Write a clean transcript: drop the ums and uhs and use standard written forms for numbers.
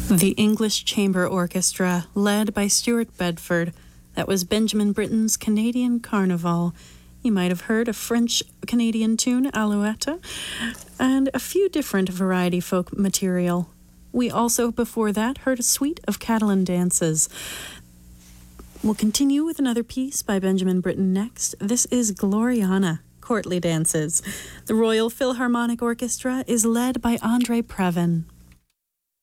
The English Chamber Orchestra, led by Stuart Bedford. That was Benjamin Britten's Canadian Carnival. You might have heard a French-Canadian tune, Alouette, and a few different variety folk material. We also, before that, heard a suite of Catalan dances. We'll continue with another piece by Benjamin Britten next. This is Gloriana, Courtly Dances. The Royal Philharmonic Orchestra is led by Andre Previn.